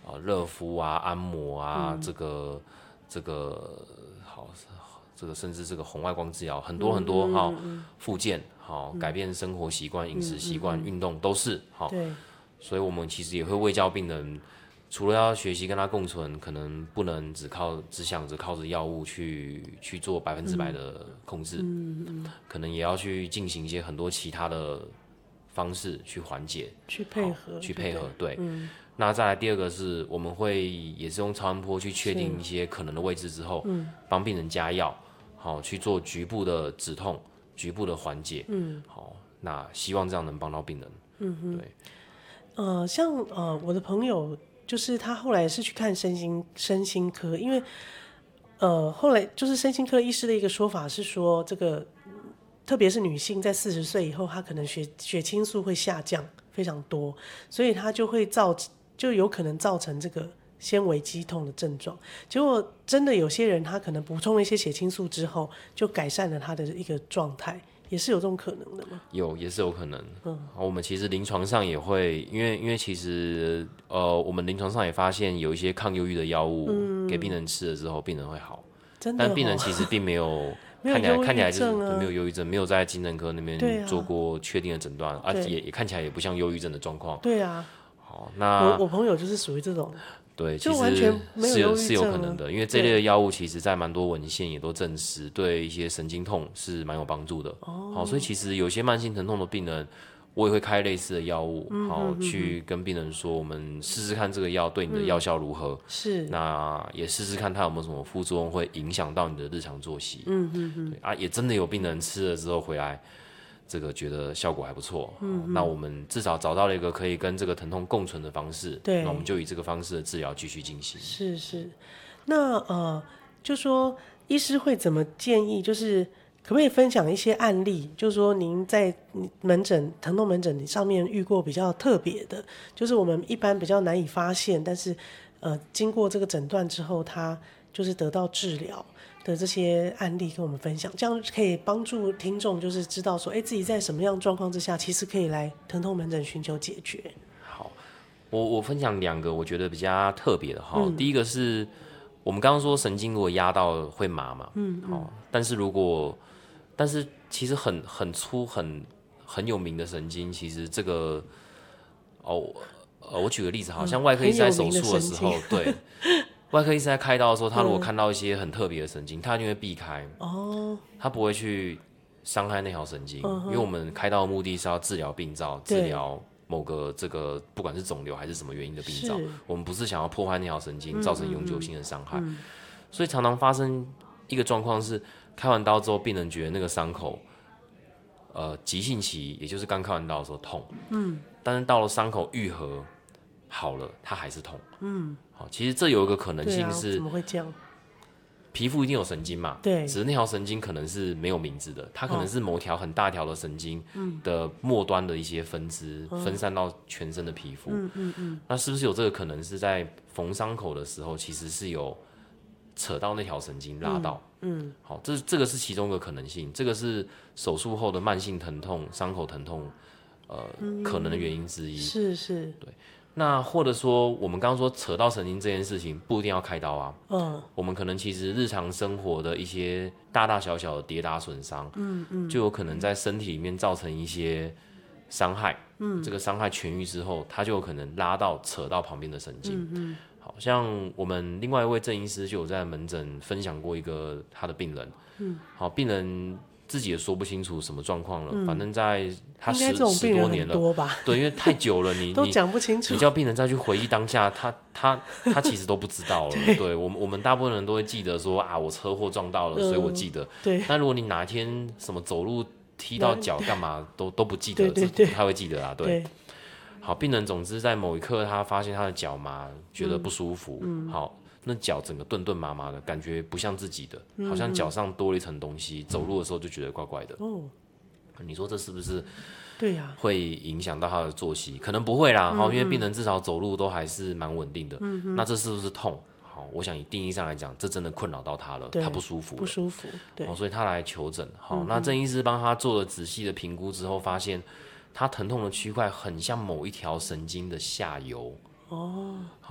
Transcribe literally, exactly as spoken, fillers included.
呃热敷啊、按摩啊，嗯、这个这个好。这个甚至这个红外光治疗，很多很多哈，复健好，改变生活习惯、饮食习惯、运动都是好。 对， 所以我们其实也会卫教病人，除了要学习跟他共存，可能不能只靠只想着靠着药物去去做百分之百的控制，嗯嗯，可能也要去进行一些很多其他的方式去缓解， 去配合， 去配合，对。嗯，那再来第二个是，我们会也是用超音波去确定一些可能的位置之后，帮病人加药。好，去做局部的止痛、局部的缓解。嗯，好，那希望这样能帮到病人。嗯哼，对。 呃，像呃，我的朋友就是他后来是去看身心身心科，因为呃，后来就是身心科医师的一个说法是说，这个特别是女性在四十岁以后，她可能血血清素会下降非常多，所以她就会造就有可能造成这个。纤维肌痛的症状，结果真的有些人他可能补充了一些血清素之后，就改善了他的一个状态，也是有这种可能的吗？ 有，也是有可能。嗯，我们其实临床上也会，因为因为其实呃，我们临床上也发现有一些抗忧郁的药物、嗯、给病人吃了之后，病人会好。 真的、哦， 但病人其实并没有看起来看起来就是没有忧郁症，没有在精神科那边做过确定的诊断，而且、啊、也也看起来也不像忧郁症的状况。 对啊。 好，那我我朋友就是属于这种。 对，其实是有是有可能的，因为这类的药物其实在蛮多文献也都证实，对一些神经痛是蛮有帮助的。哦，好，所以其实有些慢性疼痛的病人，我也会开类似的药物，嗯、好、嗯、去跟病人说，我们试试看这个药对你的药效如何。嗯、 是， 那也试试看它有没有什么副作用会影响到你的日常作息。嗯嗯嗯，对啊，也真的有病人吃了之后回来。这个觉得效果还不错，嗯嗯，那我们至少找到了一个可以跟这个疼痛共存的方式， 对， 那我们就以这个方式的治疗继续进行。 是是，那呃，就说医师会怎么建议？就是可不可以分享一些案例？就是说您在门诊疼痛门诊上面遇过比较特别的，就是我们一般比较难以发现，但是呃，经过这个诊断之后，他就是得到治疗。的这些案例跟我们分享，这样可以帮助听众就是知道说，哎，自己在什么样状况之下，其实可以来疼痛门诊寻求解决。 好，我我分享两个我觉得比较特别的哈、嗯。第一个是我们刚刚说神经如果压到会麻嘛，嗯，好、嗯，但是如果但是其实很很粗很很有名的神经，其实这个哦呃，我举个例子，好像外科医生在手术的时候，对。外科医生在开刀的时候，他如果看到一些很特别的神经，他一定会避开。哦，他不会去伤害那条神经，嗯、因为我们开刀的目的是要治疗病灶，治疗某个这个不管是肿瘤还是什么原因的病灶，我们不是想要破坏那条神经，造成永久性的伤害。嗯嗯嗯、所以常常发生一个状况是，开完刀之后，病人觉得那个伤口，呃，急性期，也就是刚开完刀的时候痛，嗯，但是到了伤口愈合好了，它还是痛，嗯。其实这有一个可能性是， 啊、怎么会这样？ 皮肤一定有神经嘛， 对， 只是那条神经可能是没有名字的，它可能是某条很大条的神经的末端的一些分支、嗯、分散到全身的皮肤。嗯嗯嗯。那是不是有这个可能是在缝伤口的时候，其实是有扯到那条神经拉到？嗯。嗯好，这这个是其中一个可能性，这个是手术后的慢性疼痛、伤口疼痛，呃，嗯、可能的原因之一。 是是。 对。那或者说，我们刚刚说扯到神经这件事情，不一定要开刀啊。嗯，我们可能其实日常生活的一些大大小小的跌打损伤，嗯嗯，就有可能在身体里面造成一些伤害。嗯，这个伤害痊愈之后，它就有可能拉到扯到旁边的神经。嗯嗯，好像我们另外一位郑医师就有在门诊分享过一个他的病人。嗯，好，病人自己也说不清楚什么状况了，嗯、反正在他十十多年了，对，因为太久了，你都讲不清楚， 你叫病人再去回忆当下，他他他其实都不知道了。对, 对我们我们大部分人都会记得说啊，我车祸撞到了，嗯、所以我记得。 对， 但如果你哪天什么走路踢到脚干嘛都都不记得， 对对对， 不太会记得啊。对， 对好，病人总之在某一刻他发现他的脚麻，觉得不舒服，嗯、好。那脚整个顿顿麻麻的，感觉不像自己的，嗯、好像脚上多了一层东西，走路的时候就觉得怪怪的。哦，你说这是不是？ 对呀， 会影响到他的作息？可能不会啦，嗯、因为病人至少走路都还是蛮稳定的。嗯、那这是不是痛？好，我想以定义上来讲，这真的困扰到他了，他不舒服了， 不舒服。对， 所以他来求诊。好，嗯、那郑医师帮他做了仔细的评估之后，发现他疼痛的区块很像某一条神经的下游。哦。